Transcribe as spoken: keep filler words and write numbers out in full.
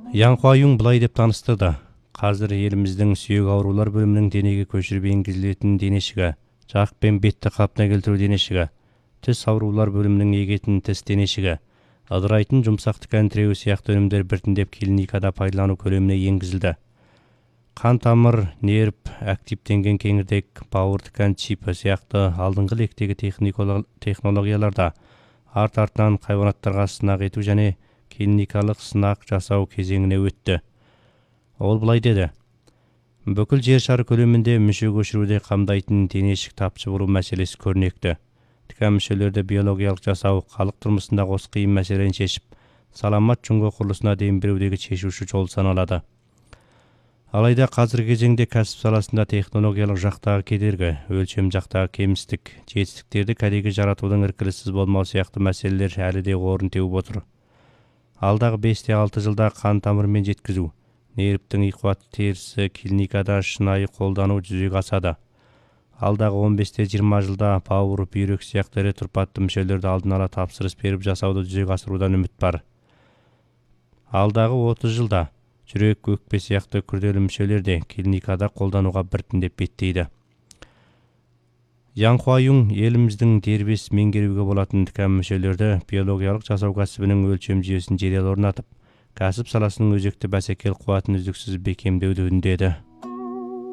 Янхуаюң былай деп таныстырды. Қазір еліміздің сүйек аурулар бөлімінің денеге көшіріп енгізілетін денешігі, жақ пен бетті қалпына келтіру денешігі, тіс аурулар бөлімінің егетін тіс денешігі, ыдырайтын жұмсақ тікан тіреуі сияқты өнімдер біртіндеп клиникада пайдалану көлеміне енгізілді. Қан тамыр, нерв, активтенген кеңірдек, бауыр тікан чипі сияқты алдыңғы лектегі технологияларда арт-артынан хайуанаттарға сынақ ету және клиникалық сынақ жасау кезеңіне өтті. Ол былай деді: бүкіл жер шары көлемінде мүше көшіруде қамдайтын денешік тапшы болу мәселесі көрнекті. Тікан мүшелерді биологиялық жасау халық тұрмысындағы осы қиын мәселені шешіп, саламат жұңғы құрылысына дем берудегі шешуші жол саналады. Алайда қазіргі кезеңде кәсіп саласында технологиялық жақтағы кедергі, өлшем жақтағы кемістік, жетістіктерді кәдеге жаратудың іркіліссіз болмау сияқты мәселелер әлі де орын теуіп отыр. Алдағы бес алты жылда қан тамырмен жеткізу, нервтің иқуат терісі клиникада шынайы қолдану жүзеге асады. Алдағы он бес жиырма жылда бауыр, бүйрек сияқты ірі тұрпатты мүшелерді алдын ала тапсырыс беріп жасауды жүзеге асырудан үміт бар. Алдағы отыз жылда жүрек, өкпе сияқты күрделі мүшелер де клиникада қолдануға біртіндеп беттейді. Янхуаюң еліміздің дербес меңгеруге болатын тікан мүшелерді биологиялық жасау кәсібінің өлшем жүйесін жедел орнатып, кәсіп саласының өзекті бәсекелік қуатын үздіксіз бекемдеуді үндеді.